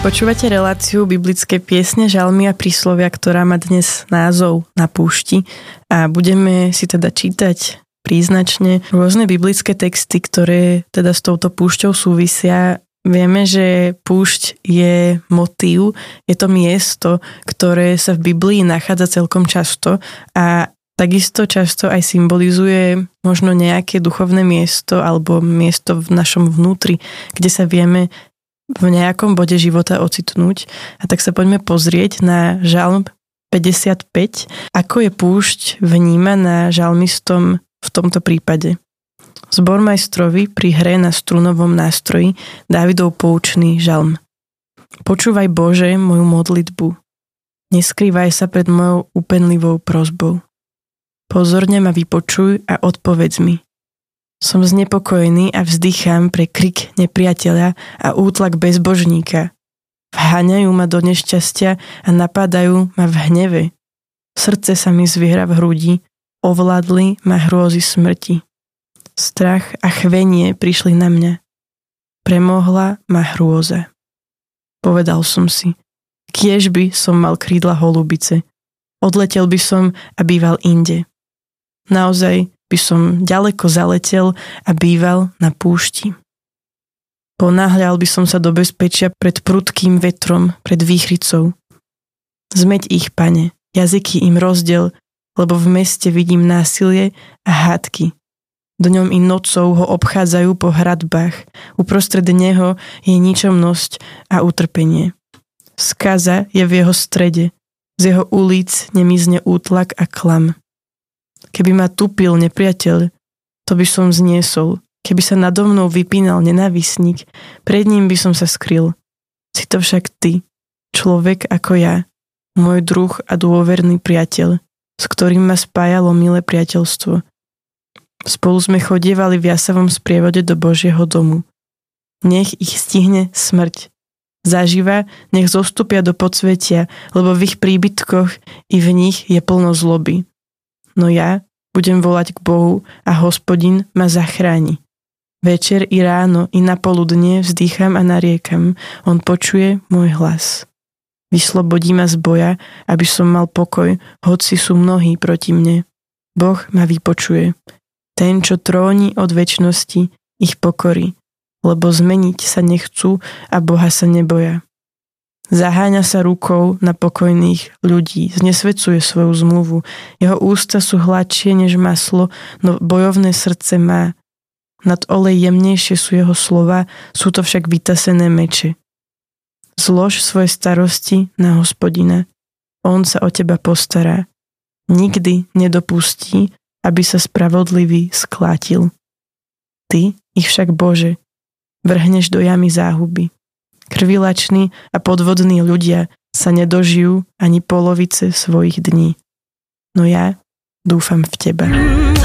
Počúvate reláciu biblické piesne, žalmy a príslovia, ktorá má dnes názov Na púšti a budeme si teda čítať príznačne rôzne biblické texty, ktoré teda s touto púšťou súvisia. Vieme, že púšť je motív, je to miesto, ktoré sa v Biblii nachádza celkom často a takisto často aj symbolizuje možno nejaké duchovné miesto alebo miesto v našom vnútri, kde sa vieme v nejakom bode života ocitnúť. A tak sa poďme pozrieť na žalm 55, ako je púšť vnímaná žalmistom v tomto prípade. Zbormajstrovi pri hre na strunovom nástroji Dávidov poučný žalm. Počúvaj Bože moju modlitbu. Neskrývaj sa pred mojou úpenlivou prosbou. Pozorne ma vypočuj a odpovedz mi. Som znepokojený a vzdychám pre krik nepriateľa a útlak bezbožníka. Vháňajú ma do nešťastia a napadajú ma v hneve. Srdce sa mi zviera v hrudi, ovládli ma hrôzy smrti. Strach a chvenie prišli na mňa. Premohla ma hrôza. Povedal som si, kiež by som mal krídla holubice. Odletel by som a býval inde. Naozaj by som ďaleko zaletel a býval na púšti. Ponáhľal by som sa do bezpečia pred prudkým vetrom, pred výchricou. Zmeť ich, Pane, jazyky im rozdiel, lebo v meste vidím násilie a hádky. Dňom i nocou ho obchádzajú po hradbách, uprostred neho je ničomnosť a utrpenie. Skaza je v jeho strede, z jeho ulic nemizne útlak a klam. Keby ma tupil nepriateľ, to by som zniesol. Keby sa nado mnou vypínal nenávisník, pred ním by som sa skryl. Si to však ty, človek ako ja, môj druh a dôverný priateľ, s ktorým ma spájalo milé priateľstvo. Spolu sme chodievali v jasavom sprievode do Božieho domu. Nech ich stihne smrť. Zaživa, nech zostúpia do podsvetia, lebo v ich príbytkoch i v nich je plno zloby. No ja budem volať k Bohu a Hospodin ma zachráni. Večer i ráno i na poludnie vzdýcham a nariekam. On počuje môj hlas. Vyslobodí ma z boja, aby som mal pokoj, hoci sú mnohí proti mne. Boh ma vypočuje. Ten, čo tróni od večnosti, ich pokorí, lebo zmeniť sa nechcú a Boha sa neboja. Zaháňa sa rukou na pokojných ľudí, znesvecuje svoju zmluvu. Jeho ústa sú hladšie než maslo, no bojovné srdce má. Nad olej jemnejšie sú jeho slova, sú to však vytasené meče. Zlož svoje starosti na Hospodina. On sa o teba postará. Nikdy nedopustí, aby sa spravodlivý sklátil. Ty ich však, Bože, vrhneš do jamy záhuby. Krvilační a podvodní ľudia sa nedožijú ani polovice svojich dní. No ja dúfam v teba.